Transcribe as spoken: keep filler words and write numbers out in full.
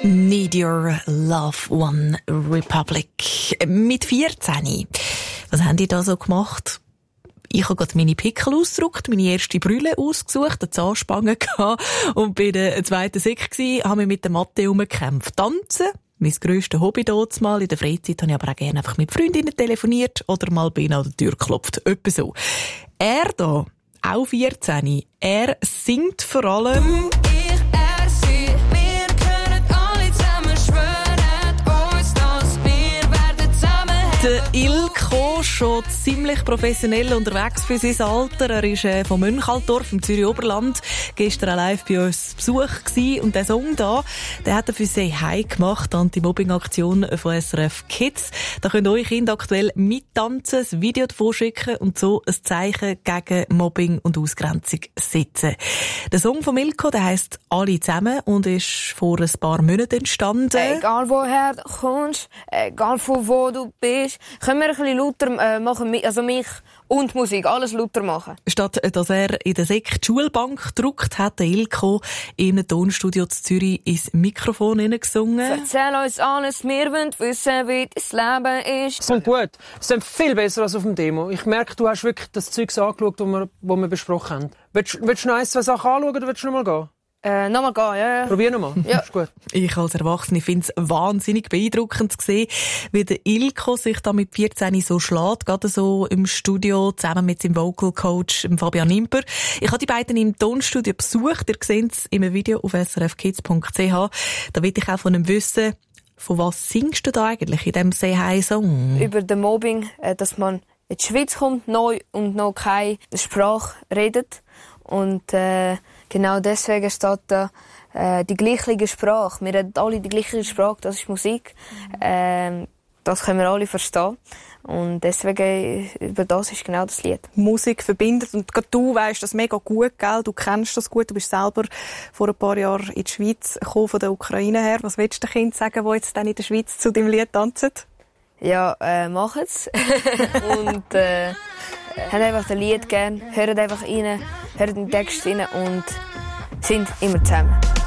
Need Your Love, One Republic. Mit vierzehn. Was haben die da so gemacht? Ich habe gerade meine Pickel ausgedruckt, meine erste Brille ausgesucht, eine Zahnspange gehabt und bei der zweiten Sek gsi, habe mich mit der Matte herumgekämpft. Tanzen, mein grösstes Hobby dort mal. In der Freizeit habe ich aber auch gerne einfach mit Freundinnen telefoniert oder mal bei ihnen an der Tür geklopft. Etwa so. Er da, auch vierzehn, er singt vor allem... Der Ilko, schon ziemlich professionell unterwegs für sein Alter. Er ist äh, vom Mönchaldorf im Zürich Oberland gestern live bei uns zu Besuch gewesen. Und der Song da, der hat er für «Say Hi» gemacht, Anti-Mobbing-Aktion von S R F Kids. Da könnt eure Kinder aktuell mittanzen, ein Video davon schicken und so ein Zeichen gegen Mobbing und Ausgrenzung setzen. Der Song von Ilko, der heisst «Alle zusammen» und ist vor ein paar Monaten entstanden. Egal woher du kommst, egal von wo du bist, können wir ein bisschen lauter äh, machen, also mich und Musik, alles lauter machen. Statt dass er in der Sek die Schulbank gedruckt hat, der Ilko im Tonstudio zu Zürich ins Mikrofon hineingesungen. Erzähl uns alles, wir wollen wissen, wie das Leben ist. Es klingt gut. Es klingt viel besser als auf dem Demo. Ich merke, du hast wirklich das Zeug angeschaut, das wir, was wir besprochen haben. Willst, willst du noch ein, zwei Sachen anschauen oder willst du noch mal gehen? Äh, nochmal gehen, ja. Probier nochmal. Ja. Ist gut. Ich als Erwachsene finde es wahnsinnig beeindruckend zu sehen, wie der Ilko sich da mit vierzehn so schlägt, gerade so im Studio, zusammen mit seinem Vocal Coach Fabian Imper. Ich habe die beiden im Tonstudio besucht. Ihr seht es in einem Video auf s r f kids punkt c h. Da will ich auch von ihm wissen, von was singst du da eigentlich in diesem «Say Hi»-Song? Über den Mobbing, dass man in die Schweiz kommt, neu und noch keine Sprache redet. Und äh, genau deswegen steht da äh, die gleiche Sprache. Wir reden alle die gleiche Sprache, das ist Musik. Ähm, das können wir alle verstehen. Und deswegen, über das ist genau das Lied. Musik verbindet und gerade du weisst das mega gut, gell? Du kennst das gut, du bist selber vor ein paar Jahren in die Schweiz gekommen, von der Ukraine her. Was willst du den Kindern sagen, die jetzt dann in der Schweiz zu deinem Lied tanzen? Ja, äh, machen's. Und äh, habt einfach das Lied gern, hört einfach rein, hört den Text rein und sind immer zusammen.